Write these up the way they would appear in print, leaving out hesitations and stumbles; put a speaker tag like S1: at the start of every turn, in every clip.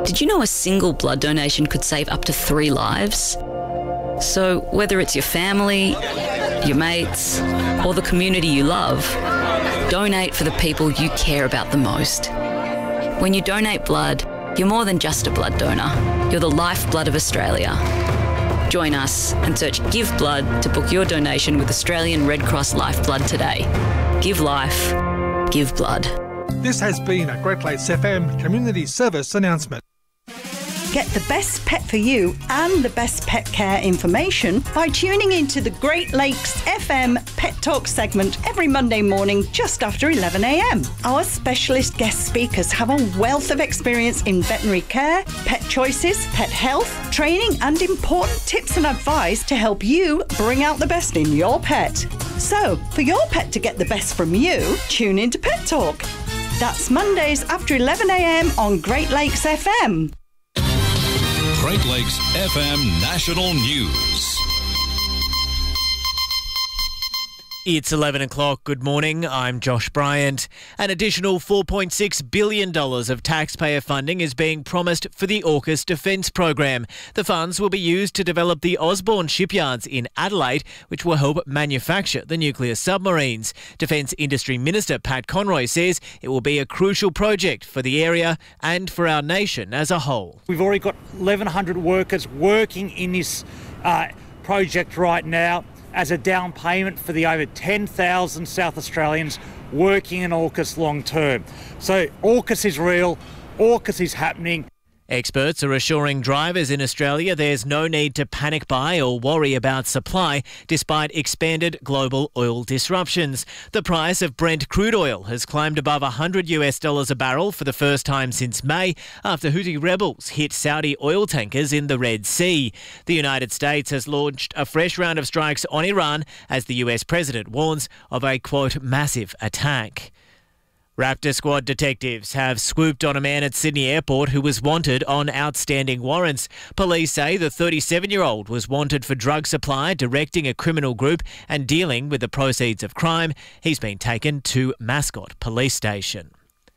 S1: Did you know a single blood donation could save up to 3 lives? So whether it's your family, your mates, or the community you love, donate for the people you care about the most. When you donate blood, you're more than just a blood donor. You're the lifeblood of Australia. Join us and search Give Blood to book your donation with Australian Red Cross Lifeblood today. Give life, give blood.
S2: This has been a Great Lakes FM community service announcement.
S3: Get the best pet for you and the best pet care information by tuning into the Great Lakes FM Pet Talk segment every Monday morning just after 11 a.m. Our specialist guest speakers have a wealth of experience in veterinary care, pet choices, pet health, training and important tips and advice to help you bring out the best in your pet. So, for your pet to get the best from you, tune into Pet Talk. That's Mondays after 11 a.m. on Great Lakes FM.
S4: Great Lakes FM National News.
S5: It's 11 o'clock. Good morning. I'm Josh Bryant. An additional $4.6 billion of taxpayer funding is being promised for the AUKUS Defence Program. The funds will be used to develop the Osborne shipyards in Adelaide, which will help manufacture the nuclear submarines. Defence Industry Minister Pat Conroy says it will be a crucial project for the area and for our nation as a whole.
S6: We've already got 1,100 workers working in this project right now as a down payment for the over 10,000 South Australians working in AUKUS long term. So AUKUS is real, AUKUS is happening.
S5: Experts are assuring drivers in Australia there's no need to panic buy or worry about supply despite expanded global oil disruptions. The price of Brent crude oil has climbed above $100 a barrel for the first time since May after Houthi rebels hit Saudi oil tankers in the Red Sea. The United States has launched a fresh round of strikes on Iran as the US president warns of a, quote, massive attack. Raptor Squad detectives have swooped on a man at Sydney Airport who was wanted on outstanding warrants. Police say the 37-year-old was wanted for drug supply, directing a criminal group and dealing with the proceeds of crime. He's been taken to Mascot Police Station.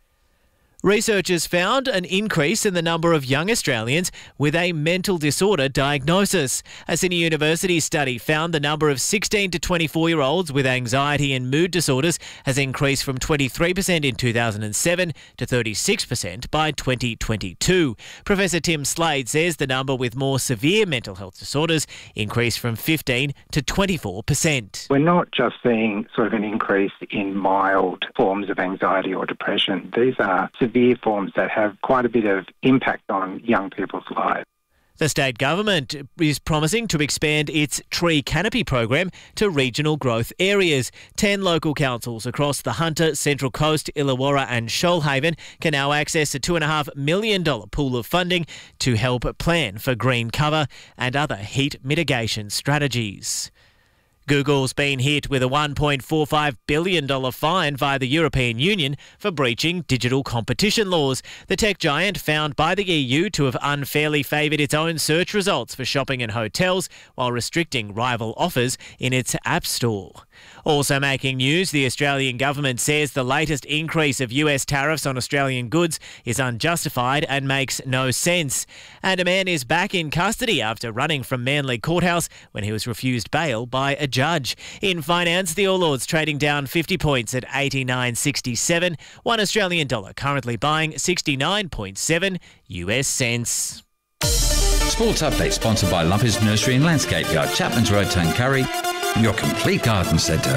S5: Researchers found an increase in the number of young Australians with a mental disorder diagnosis. A Sydney University study found the number of 16 to 24-year-olds with anxiety and mood disorders has increased from 23% in 2007 to 36% by 2022. Professor Tim Slade says the number with more severe mental health disorders increased from 15 to 24%.
S7: We're not just seeing sort of an increase in mild forms of anxiety or depression. These are severe forms that have quite a bit of impact on young people's lives.
S5: The state government is promising to expand its tree canopy program to regional growth areas. 10 local councils across the Hunter, Central Coast, Illawarra and Shoalhaven can now access a $2.5 million pool of funding to help plan for green cover and other heat mitigation strategies. Google's been hit with a $1.45 billion fine via the European Union for breaching digital competition laws. The tech giant found by the EU to have unfairly favoured its own search results for shopping and hotels while restricting rival offers in its App Store. Also making news, the Australian government says the latest increase of US tariffs on Australian goods is unjustified and makes no sense. And a man is back in custody after running from Manly Courthouse when he was refused bail by a judge. In finance, the All Ords trading down 50 points at 89.67. One Australian dollar currently buying 69.7 US cents.
S8: Sports update sponsored by Lumpy's Nursery and Landscape Yard, Chapman's Road, Tuncurry, your complete garden centre.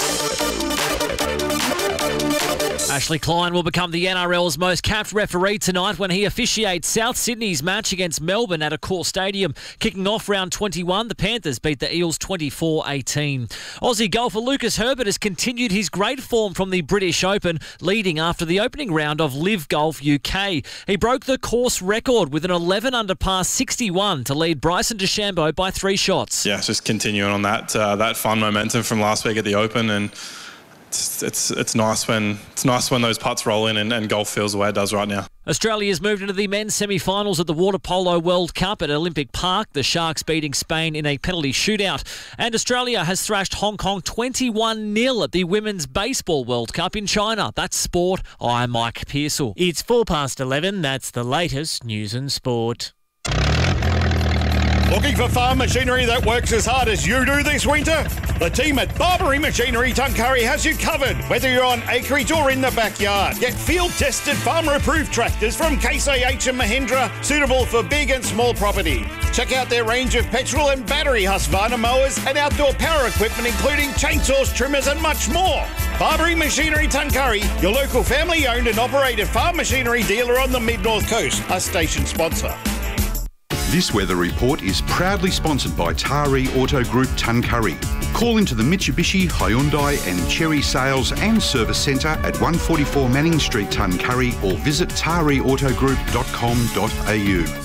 S9: Ashley Klein will become the NRL's most capped referee tonight when he officiates South Sydney's match against Melbourne at Accor Stadium. Kicking off round 21, the Panthers beat the Eels 24-18. Aussie golfer Lucas Herbert has continued his great form from the British Open, leading after the opening round of Live Golf UK. He broke the course record with an 11 under par 61 to lead Bryson DeChambeau by 3 shots.
S10: Yeah, just continuing on that fun momentum from last week at the Open, and it's nice when those putts roll in and golf feels the way it does right now.
S9: Australia's moved into the men's semi-finals at the Water Polo World Cup at Olympic Park, the Sharks beating Spain in a penalty shootout. And Australia has thrashed Hong Kong 21-0 at the Women's Baseball World Cup in China. That's sport. I'm Mike Pearsall.
S5: It's 11:04. That's the latest news and sport.
S11: Looking for farm machinery that works as hard as you do this winter? The team at Barbary Machinery Tuncurry has you covered, whether you're on acreage or in the backyard. Get field-tested, farmer-approved tractors from Case IH and Mahindra, suitable for big and small property. Check out their range of petrol and battery Husqvarna mowers and outdoor power equipment, including chainsaws, trimmers and much more. Barbary Machinery Tuncurry, your local family-owned and operated farm machinery dealer on the Mid-North Coast, a station sponsor.
S12: This weather report is proudly sponsored by Taree Auto Group Tuncurry. Call into the Mitsubishi, Hyundai and Chery Sales and Service Centre at 144 Manning Street, Tuncurry, or visit tareautogroup.com.au.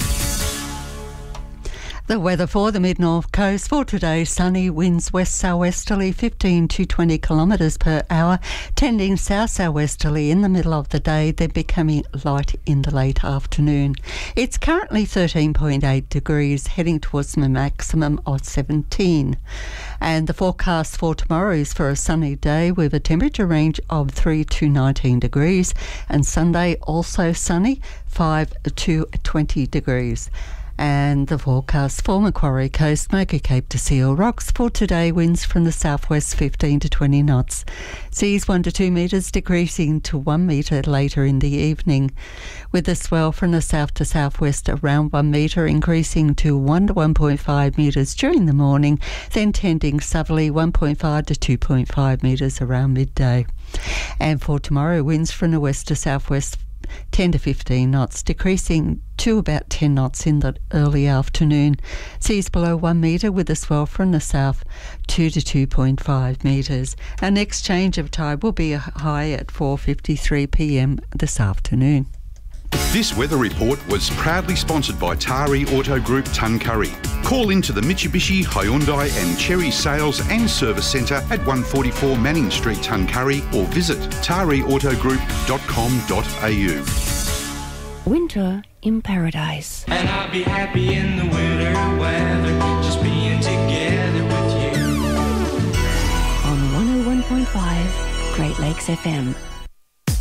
S13: The weather for the Mid-North Coast for today: sunny, winds west southwesterly 15 to 20 kilometres per hour, tending south-southwesterly in the middle of the day, then becoming light in the late afternoon. It's currently 13.8 degrees, heading towards the maximum of 17. And the forecast for tomorrow is for a sunny day with a temperature range of 3 to 19 degrees, and Sunday also sunny, 5 to 20 degrees. And the forecast for Macquarie Coast, Smoky Cape to Seal Rocks for today: winds from the southwest 15 to 20 knots. Seas 1 to 2 metres, decreasing to 1 metre later in the evening, with a swell from the south to southwest around 1 metre, increasing to 1 to 1.5 metres during the morning, then tending southerly 1.5 to 2.5 metres around midday. And for tomorrow, winds from the west to southwest 10 to 15 knots, decreasing to about 10 knots in the early afternoon. Seas below 1 metre, with a swell from the south 2 to 2.5 metres. Our next change of tide will be a high at 4:53 p.m. this afternoon.
S12: This weather report was proudly sponsored by Taree Auto Group Tuncurry. Call into the Mitsubishi, Hyundai and Chery Sales and Service Centre at 144 Manning Street, Tuncurry, or visit tareautogroup.com.au.
S14: Winter in paradise.
S15: And I'll be happy in the winter weather, just being together with you.
S14: On 101.5 Great Lakes FM.